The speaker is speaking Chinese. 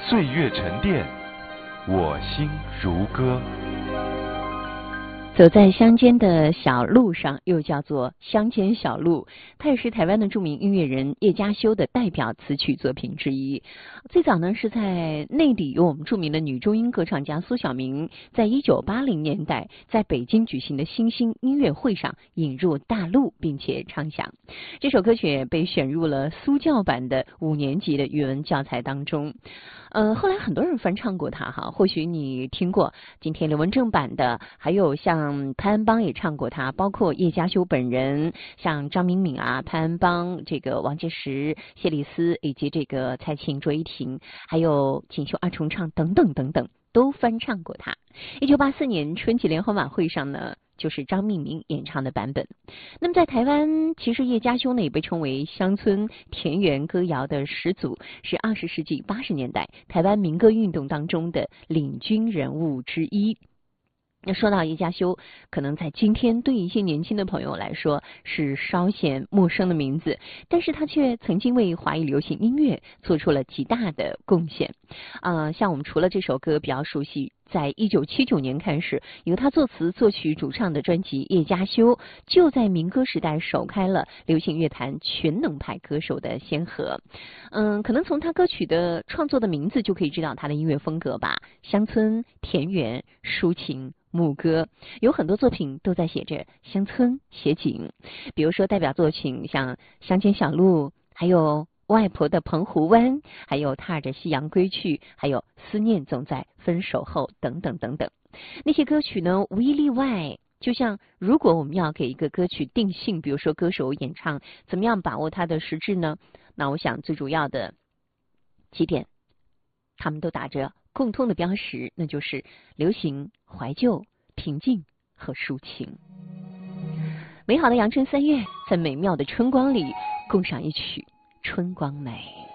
岁月沉淀，我心如歌。 走在乡间的小路上，又叫做乡间小路，它也是台湾的著名音乐人叶嘉修的代表词曲作品之一。最早呢是在内地，由我们著名的女中音歌唱家苏小明在1980年代在北京举行的新兴音乐会上引入大陆，并且唱响。这首歌曲也被选入了苏教版的5年级的语文教材当中。后来很多人翻唱过它哈，或许你听过今天刘文正版的，还有像潘安邦也唱过它，包括叶嘉修本人，像张敏敏啊、潘安邦、这个王介石、谢丽斯以及这个蔡琴、卓依婷，还有锦绣二重唱等等等等，都翻唱过它。1984年春季联欢晚会上呢，就是张敏敏演唱的版本。那么在台湾，其实叶嘉修呢也被称为乡村田园歌谣的始祖，是20世纪80年代台湾民歌运动当中的领军人物之一。那说到叶嘉修，可能在今天对一些年轻的朋友来说是稍显陌生的名字，但是他却曾经为华语流行音乐做出了极大的贡献。像我们除了这首歌比较熟悉，在1979年开始，由他作词作曲主唱的专辑《叶嘉修》就在民歌时代首开了流行乐坛全能派歌手的先河。可能从他歌曲的创作的名字就可以知道他的音乐风格吧，乡村、田园、抒情、牧歌，有很多作品都在写着乡村写景，比如说代表作品像《乡间小路》，还有外婆的澎湖湾，还有踏着夕阳归去，还有思念总在分手后等等等等。那些歌曲呢，无一例外，就像如果我们要给一个歌曲定性，比如说歌手演唱，怎么样把握它的实质呢？那我想最主要的几点，他们都打着共通的标识，那就是流行、怀旧、平静和抒情。美好的阳春3月，在美妙的春光里共赏一曲春光美。